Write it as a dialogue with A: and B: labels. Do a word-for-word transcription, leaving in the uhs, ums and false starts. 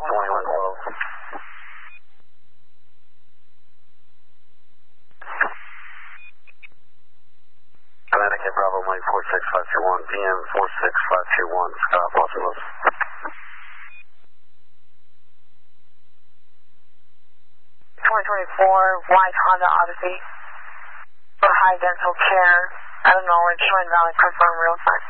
A: twenty-one twelve. Connecticut Bravo Mike four six five two one, P M four six five two one, Scott Los Angeles.
B: twenty twenty-four White Honda Odyssey for high dental care. I don't know, we're in Cheyenne Valley, confirm real time.